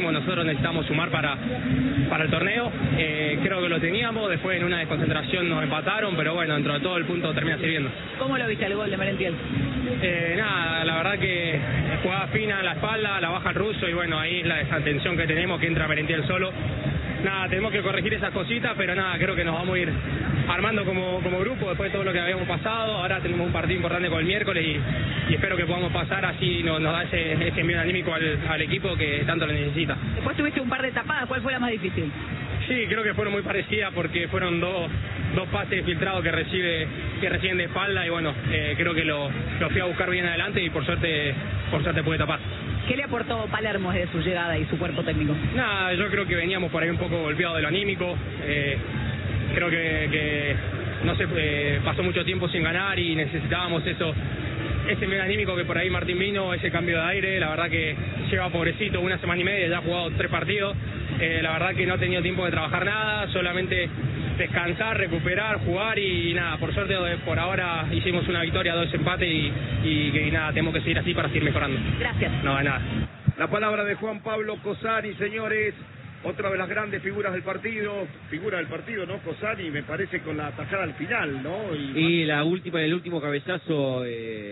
sabíamos nosotros necesitamos sumar para el torneo. Creo que lo teníamos, después en una desconcentración nos empataron, pero bueno, dentro de todo el punto termina sirviendo. ¿Cómo lo viste el gol de Merentiel? Nada, la verdad que jugada fina a la espalda, la baja el ruso y bueno, ahí es la desatención que tenemos, que entra Merentiel solo. Nada, tenemos que corregir esas cositas, pero nada, creo que nos vamos a ir armando como grupo después de todo lo que habíamos pasado. Ahora tenemos un partido importante con el miércoles y espero que podamos pasar, así nos da ese envío anímico al equipo que tanto lo necesita. Después tuviste un par de tapadas, ¿cuál fue la más difícil? Sí, creo que fueron muy parecidas porque fueron dos pases filtrados que reciben de espalda y bueno, creo que lo fui a buscar bien adelante y por suerte pude tapar. ¿Qué le aportó Palermo desde su llegada y su cuerpo técnico? Nada, yo creo que veníamos por ahí un poco golpeados de lo anímico. Creo que no sé, pasó mucho tiempo sin ganar y necesitábamos ese medio anímico que por ahí Martín vino, ese cambio de aire. La verdad que lleva pobrecito 1 semana y media, ya ha jugado 3 partidos. La verdad que no ha tenido tiempo de trabajar nada, solamente descansar, recuperar, jugar y nada, por suerte por ahora hicimos una victoria, 2 empates y nada, tenemos que seguir así para seguir mejorando. Gracias. No, de nada. La palabra de Juan Pablo Cossani, señores, otra de las grandes figura del partido, ¿no? Cossani, me parece, con la atajada al final, ¿no? Y la última, el último cabezazo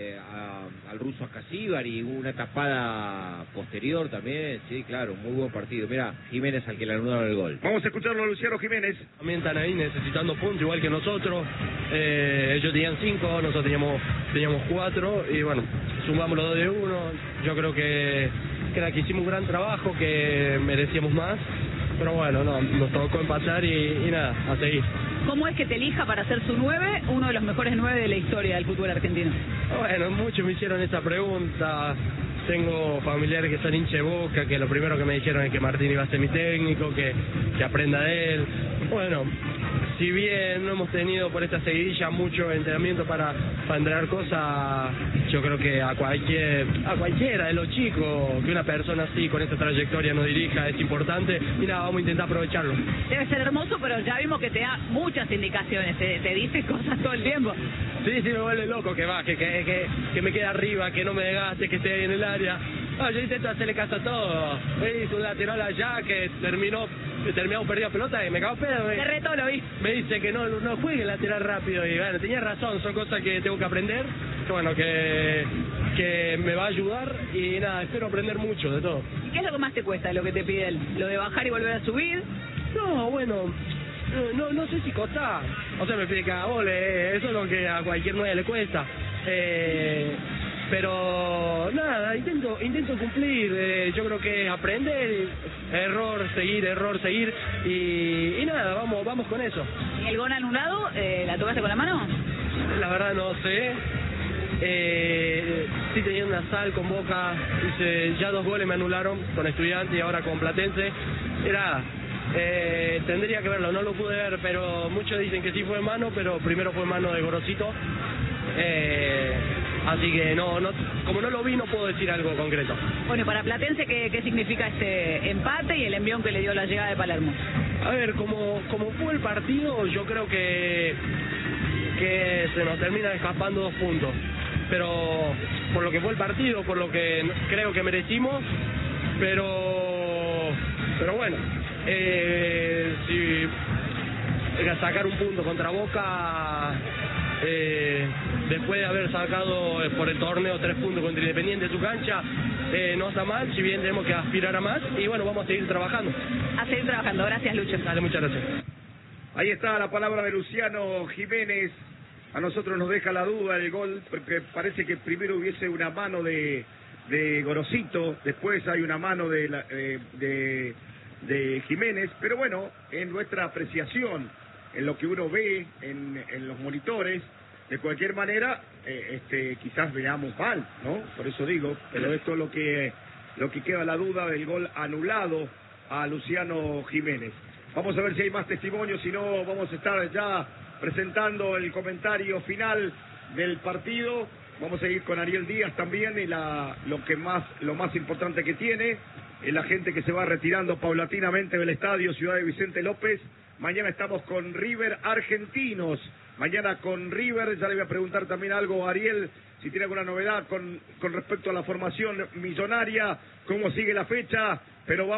al ruso Ascasíbar y una tapada posterior también, sí, claro, muy buen partido. Mira, Jiménez al que le anularon el gol. Vamos a escucharlo a Luciano Jiménez. También están ahí necesitando puntos igual que nosotros. Ellos tenían 5, nosotros teníamos 4 y bueno, sumamos los 2 de 1. Yo creo que hicimos un gran trabajo, que merecíamos más, pero bueno, no, nos tocó empatar y nada, a seguir. ¿Cómo es que te elija para ser su 9, uno de los mejores 9 de la historia del fútbol argentino? Bueno, muchos me hicieron esta pregunta. Tengo familiares que son hincha de Boca, que lo primero que me dijeron es que Martín iba a ser mi técnico, que aprenda de él. Bueno, si bien no hemos tenido por esta seguidilla mucho entrenamiento para entrenar cosas, yo creo que a cualquiera de los chicos, que una persona así con esta trayectoria nos dirija, es importante y nada, vamos a intentar aprovecharlo. Debe ser hermoso, pero ya vimos que te da muchas indicaciones, te dice cosas todo el tiempo. Sí, me vuelve loco que baje, que me quede arriba, que no me desgaste, que esté ahí en el área. No, yo intento hacerle caso a todo. Hice un lateral allá que terminamos perdiendo pelota y me cago pedo. Te reto, lo vi. Me dice que no juegue el lateral rápido y bueno, tenía razón, son cosas que tengo que aprender, que bueno, que me va a ayudar y nada, espero aprender mucho de todo. ¿Y qué es lo que más te cuesta, lo que te pide él? ¿Lo de bajar y volver a subir? No, bueno, no sé si costa, o sea, me pide cada gol, eso es lo que a cualquier 9 le cuesta. Pero nada, intento cumplir, yo creo que aprender, error, seguir y nada, vamos con eso. ¿Y el gol anulado, la tocaste con la mano? La verdad no sé, sí tenía una sal con Boca, hice ya 2 goles me anularon con Estudiantes y ahora con Platense, y nada, tendría que verlo, no lo pude ver, pero muchos dicen que sí fue mano, pero primero fue mano de Gorosito. Así que como no lo vi, no puedo decir algo concreto. Bueno, para Platense, ¿qué significa este empate y el envión que le dio la llegada de Palermo? A ver, como fue el partido, yo creo que se nos termina escapando 2 puntos. Pero por lo que fue el partido, por lo que creo que merecimos, pero bueno, si sacar un punto contra Boca, después de haber sacado por el torneo 3 puntos contra Independiente en su cancha, no está mal, si bien tenemos que aspirar a más y bueno, vamos a seguir trabajando. A seguir trabajando, gracias Lucho. Dale, muchas gracias. Ahí está la palabra de Luciano Jiménez. A nosotros nos deja la duda el gol, porque parece que primero hubiese una mano de Gorosito, después hay una mano de Jiménez, pero bueno, en nuestra apreciación, en lo que uno ve en los monitores, de cualquier manera, quizás veamos mal, ¿no? Por eso digo, pero esto es lo que queda la duda del gol anulado a Luciano Jiménez. Vamos a ver si hay más testimonios, si no vamos a estar ya presentando el comentario final del partido. Vamos a ir con Ariel Díaz también y lo más importante que tiene es la gente que se va retirando paulatinamente del estadio Ciudad de Vicente López. Mañana estamos con River Argentinos. Mañana con River, ya le voy a preguntar también algo a Ariel, si tiene alguna novedad con respecto a la formación millonaria, cómo sigue la fecha, pero